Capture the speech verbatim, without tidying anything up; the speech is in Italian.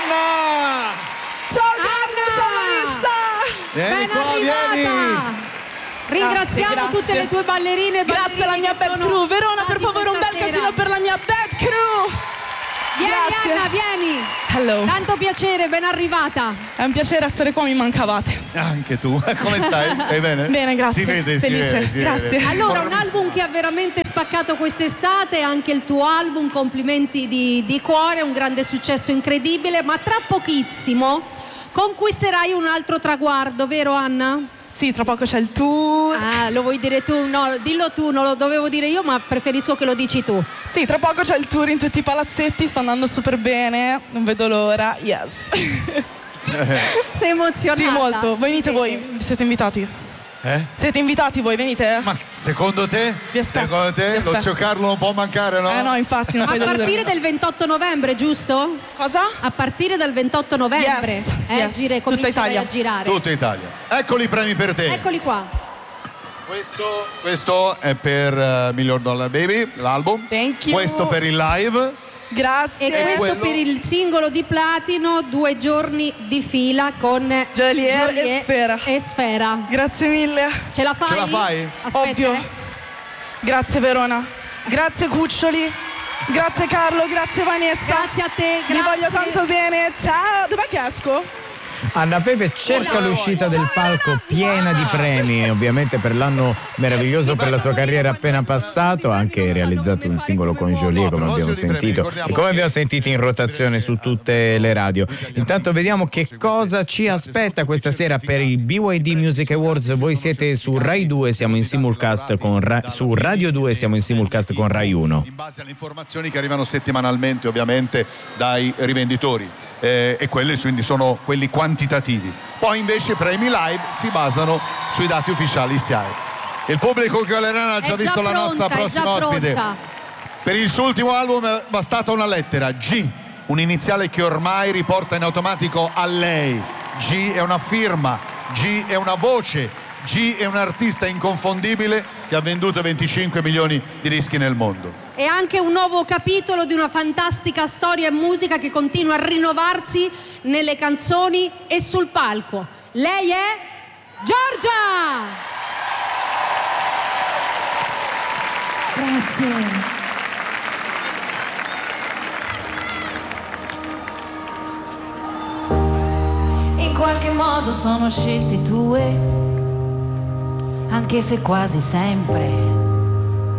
Anna! Ciao Carlo, ciao Vanessa! Vieni Ben qua, arrivata! vieni! Ringraziamo Grazie, tutte grazie. le tue ballerine e Grazie alla mia bad crew. Verona, per favore, un bel casino per la mia bad crew. Vieni Grazie. Anna, vieni! Hello. Tanto piacere, ben arrivata! È un piacere essere qua, mi mancavate. Anche tu, come stai? Stai bene? Bene, grazie. Si vede, si Felice, vede, si grazie. vede. Allora, un Bravissima. album che ha veramente spaccato quest'estate, anche il tuo album, complimenti di, di cuore, un grande successo incredibile, ma tra pochissimo conquisterai un altro traguardo, vero Anna? Sì, tra poco c'è il tour. Ah, lo vuoi dire tu? No, dillo tu, non lo dovevo dire io, ma preferisco che lo dici tu. Sì, tra poco c'è il tour in tutti i palazzetti, sta andando super bene, non vedo l'ora. Yes. Sei emozionata? Sì, molto. Voi venite Sì. voi, siete invitati? Eh? Siete invitati voi, venite? Ma secondo te? Vi aspetto, Secondo te? vi Lo aspetto. zio Carlo non può mancare, no? Eh no, infatti, non A puoi partire deludere. del ventotto novembre, giusto? Cosa? A partire dal ventotto novembre, Yes, eh, yes. gire, Tutta comincerai Italia. a girare. Tutta Italia. Eccoli i premi per te. Eccoli qua. Questo, questo è per uh, Million Dollar Baby, l'album. Thank you. Questo per il live. Grazie. E questo quello- per il singolo di platino, due giorni di fila con Joliet Joliet e Sfera. e Sfera. Grazie mille. Ce la fai? Ce la fai? Aspetta, Ovvio. eh. Grazie Verona. Grazie Cuccioli. Grazie Carlo, grazie Vanessa. Grazie a te, Vi grazie. voglio tanto bene. Ciao. Dov'è che esco? Anna Pepe cerca l'uscita del palco piena di premi, ovviamente per l'anno meraviglioso per la sua carriera appena passato, ha anche realizzato un singolo con Joliet come abbiamo sentito e come abbiamo sentito in rotazione su tutte le radio. Intanto vediamo che cosa ci aspetta questa sera per i B Y D Music Awards. Voi siete su Rai due, siamo in simulcast con Ra- su Radio due, siamo in simulcast con Rai uno. In base alle informazioni che arrivano settimanalmente ovviamente dai rivenditori eh, e quelli quindi sono quelli quantitativi. Poi invece i premi live si basano sui dati ufficiali S I A E. Il pubblico galerano ha già È già visto la pronta, nostra è già prossima ospite. pronta. Per il suo ultimo album è bastata una lettera, G, un iniziale che ormai riporta in automatico a lei. G è una firma, G è una voce, G è un artista inconfondibile che ha venduto venticinque milioni di dischi nel mondo. È anche un nuovo capitolo di una fantastica storia e musica che continua a rinnovarsi nelle canzoni e sul palco. Lei è Giorgia! Grazie. In qualche modo sono scelte tue, anche se quasi sempre